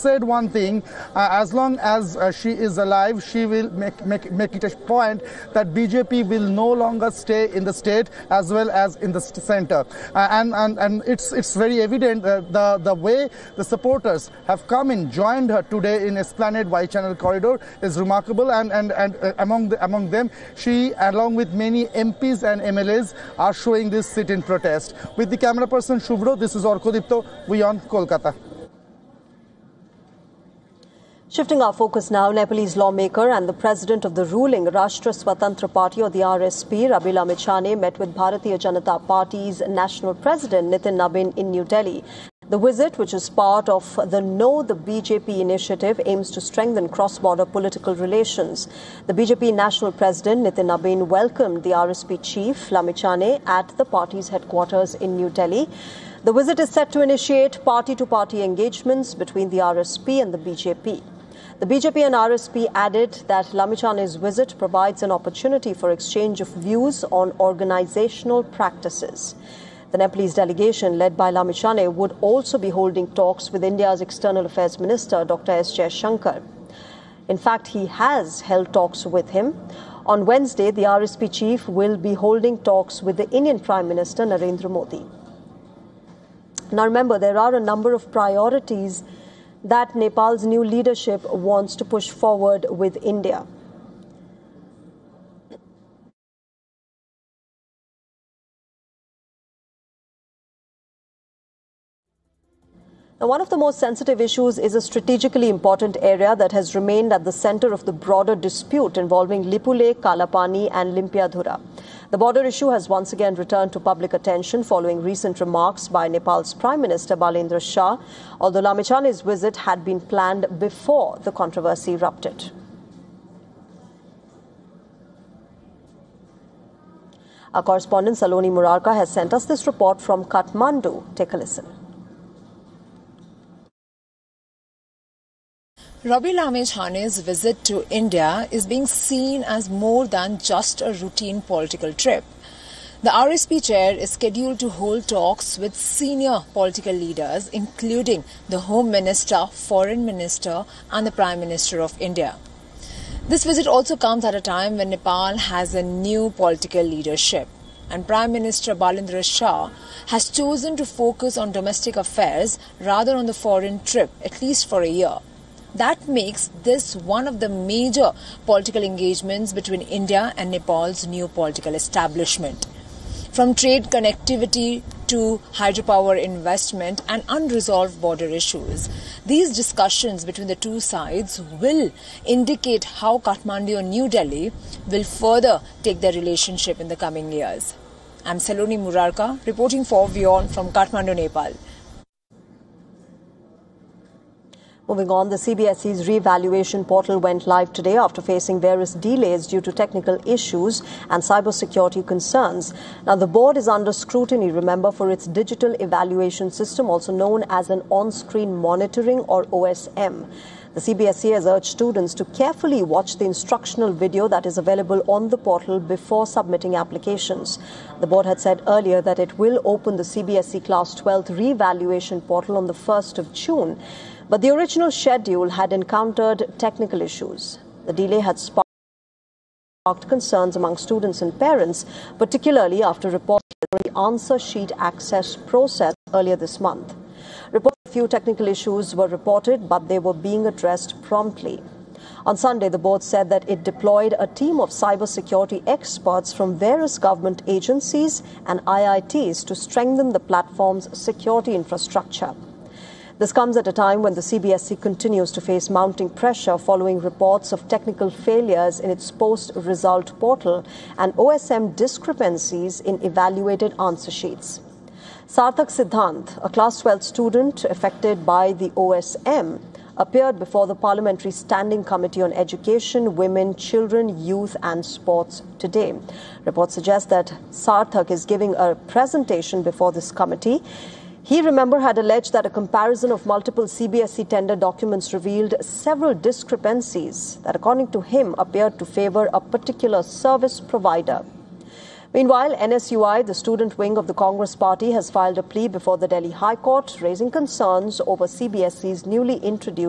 said one thing, as long as she is alive, she will make it a point that BJP will no longer stay in the state as well as in the center. And it's very evident the way the supporters have come in, joined her today in Esplanade Y-Channel corridor is remarkable. And among them, she, along with many MPs and MLAs, are showing this sit-in protest. With the camera person Shubhro, this is Orkodipto, we on Kolkata. Shifting our focus now, Nepalese lawmaker and the president of the ruling Rashtra Swatantra Party, or the RSP, Rabi Lamechhane, met with Bharatiya Janata Party's national president Nitin Nabin in New Delhi. The visit, which is part of the Know the BJP initiative, aims to strengthen cross-border political relations. The BJP national president Nitin Nabin welcomed the RSP chief Lamechhane at the party's headquarters in New Delhi. The visit is set to initiate party-to-party engagements between the RSP and the BJP. The BJP and RSP added that Lamechhane's visit provides an opportunity for exchange of views on organizational practices. The Nepalese delegation, led by Lamechhane, would also be holding talks with India's External Affairs Minister, Dr. S. Jaishankar. In fact, he has held talks with him. On Wednesday, the RSP chief will be holding talks with the Indian Prime Minister, Narendra Modi. Now remember, there are a number of priorities that Nepal's new leadership wants to push forward with India. Now, one of the most sensitive issues is a strategically important area that has remained at the center of the broader dispute involving Lipulekh, Kalapani and Limpiadhura. The border issue has once again returned to public attention following recent remarks by Nepal's Prime Minister Balendra Shah, although Lamechhane's visit had been planned before the controversy erupted. Our correspondent Saloni Murarka has sent us this report from Kathmandu. Take a listen. Rabi Lamechhane's visit to India is being seen as more than just a routine political trip. The RSP chair is scheduled to hold talks with senior political leaders, including the Home Minister, Foreign Minister and the Prime Minister of India. This visit also comes at a time when Nepal has a new political leadership, and Prime Minister Balendra Shah has chosen to focus on domestic affairs rather on the foreign trip, at least for a year. That makes this one of the major political engagements between India and Nepal's new political establishment. From trade connectivity to hydropower investment and unresolved border issues, these discussions between the two sides will indicate how Kathmandu and New Delhi will further take their relationship in the coming years. I'm Saloni Murarka, reporting for WION from Kathmandu, Nepal. Moving on, the CBSE's re-evaluation portal went live today after facing various delays due to technical issues and cybersecurity concerns. Now, the board is under scrutiny, remember, for its digital evaluation system, also known as an on-screen monitoring or OSM. The CBSE has urged students to carefully watch the instructional video that is available on the portal before submitting applications. The board had said earlier that it will open the CBSE Class 12th re-evaluation portal on the 1st of June. But the original schedule had encountered technical issues. The delay had sparked concerns among students and parents, particularly after reports of the answer sheet access process earlier this month. Reports of a few technical issues were reported, but they were being addressed promptly. On Sunday, the board said that it deployed a team of cybersecurity experts from various government agencies and IITs to strengthen the platform's security infrastructure. This comes at a time when the CBSE continues to face mounting pressure following reports of technical failures in its post-result portal and OSM discrepancies in evaluated answer sheets. Sarthak Siddhant, a Class 12 student affected by the OSM, appeared before the Parliamentary Standing Committee on Education, Women, Children, Youth and Sports today. Reports suggest that Sarthak is giving a presentation before this committee. He, remember, had alleged that a comparison of multiple CBSE tender documents revealed several discrepancies that, according to him, appeared to favour a particular service provider. Meanwhile, NSUI, the student wing of the Congress Party, has filed a plea before the Delhi High Court, raising concerns over CBSE's newly introduced